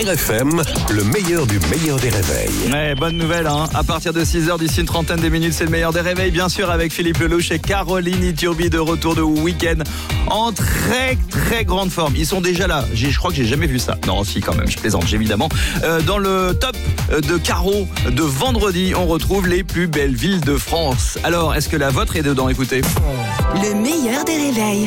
RFM, le meilleur du meilleur des réveils. Ouais, bonne nouvelle, hein. À partir de 6h, d'ici une trentaine de minutes, c'est le meilleur des réveils, bien sûr, avec Philippe Lelouch et Caroline Iturbi de retour de week-end en très très grande forme. Ils sont déjà là. Je crois que j'ai jamais vu ça. Non, si, quand même, je plaisante, évidemment. Dans le top de Caro de vendredi, on retrouve les plus belles villes de France. Alors, est-ce que la vôtre est dedans? Écoutez. Le meilleur des réveils.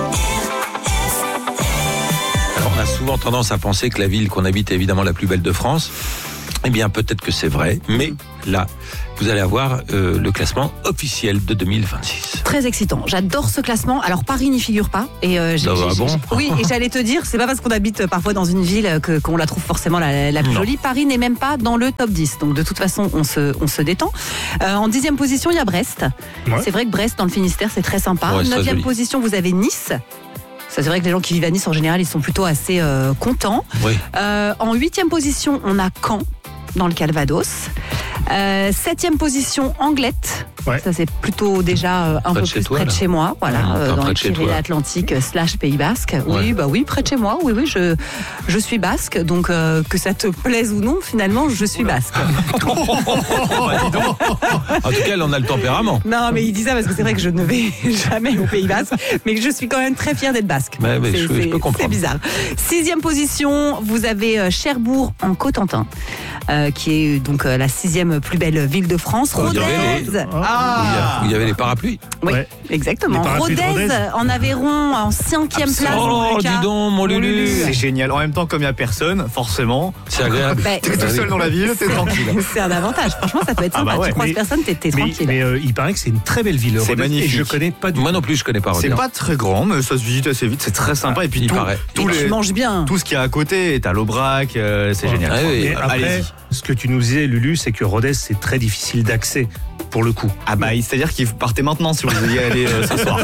Alors, on a souvent tendance à penser que la ville qu'on habite est évidemment la plus belle de France. Eh bien, peut-être que c'est vrai, mais là, vous allez avoir le classement officiel de 2026. Très excitant. J'adore ce classement. Alors Paris n'y figure pas. Et oui, et j'allais te dire, c'est pas parce qu'on habite parfois dans une ville qu'on la trouve forcément la plus jolie. Paris n'est même pas dans le top 10. Donc de toute façon, on se détend. En 10e position, il y a Brest. Ouais. C'est vrai que Brest, dans le Finistère, c'est très sympa. Ouais, 9e position, vous avez Nice. Ça, c'est vrai que les gens qui vivent à Nice, en général, ils sont plutôt assez contents. Oui. En 8e position, on a Caen, dans le Calvados. 7e position, Anglette. Ouais. Ça, c'est plutôt déjà un peu plus près de chez moi. Voilà, dans le Pyrénées Atlantique / Pays Basque. Ouais. Oui, près de chez moi. Oui, je suis basque. Donc, que ça te plaise ou non, finalement, je suis basque. En tout cas, on a le tempérament. Non, mais il dit ça parce que c'est vrai que je ne vais jamais au Pays Basque. Mais que je suis quand même très fière d'être basque. Mais je peux comprendre. C'est bizarre. 6e position, vous avez Cherbourg en Cotentin. Qui est donc la 6e plus belle ville de France. Rodez. Il y avait les parapluies. Oui, ouais. Exactement. Rodez en Aveyron en 5e place. Oh, dis donc, mon Lulu. C'est génial. En même temps, comme il n'y a personne, forcément, c'est agréable. T'es tout seul dans la ville, t'es tranquille. C'est un avantage. Franchement, ça peut être sympa. Tu croises personne, t'es tranquille. Mais il paraît que c'est une très belle ville. C'est magnifique. Et je connais pas du tout. Moi non plus, je connais pas Rodez. C'est pas très grand, mais ça se visite assez vite. C'est très sympa. Et puis tu manges bien. Tout ce qu'il y a à côté, t'as l'Aubrac, c'est génial. Et après, ce que tu nous disais, Lulu, c'est que Rodez, c'est très difficile d'accès. Pour le coup. C'est-à-dire qu'il partez maintenant si vous y allez ce soir.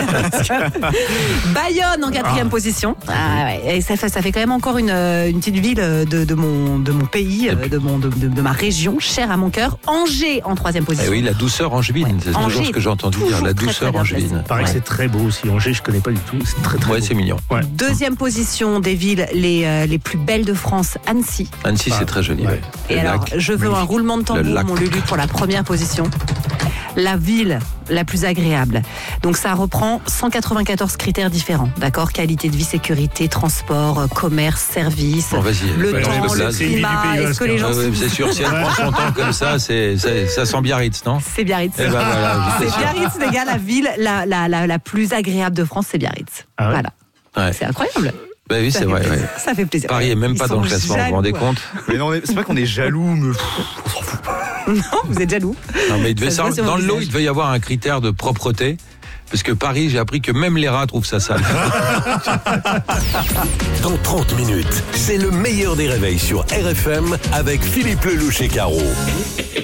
Bayonne en 4e position. Et ça fait quand même encore une petite ville de mon pays, de ma région, chère à mon cœur. Angers en 3e position. Oui, la douceur angevine, c'est toujours ce que j'ai entendu dire, la douceur angevine. Il paraît que c'est très beau aussi. Angers, je connais pas du tout. C'est très beau. C'est mignon. Ouais. 2e position des villes les plus belles de France, Annecy. Annecy, c'est très joli. Ouais. Et alors, je veux un roulement de tambour, mon Lulu, pour la première position. La ville la plus agréable. Donc ça reprend 194 critères différents, d'accord ? Qualité de vie, sécurité, transport, commerce, service, le temps, le climat, est-ce que les gens... c'est sûr, si elle prend son temps comme ça, ça sent Biarritz, non ? C'est Biarritz. C'est Biarritz, les gars, la ville la plus agréable de France, c'est Biarritz. Ah ouais. Voilà. Ouais. C'est incroyable. Bah oui, c'est vrai. Ça fait plaisir. Paris est même pas dans le classement, vous vous rendez compte ? Mais non, c'est pas qu'on est jaloux, mais on s'en fout pas. Non, vous êtes jaloux. Non, mais dans le lot, il devait y avoir un critère de propreté. Parce que Paris, j'ai appris que même les rats trouvent ça sale. Dans 30 minutes, c'est le meilleur des réveils sur RFM avec Philippe Lelouch et Caro.